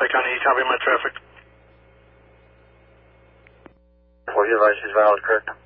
Lake County, copy my traffic. For your advice is valid, correct?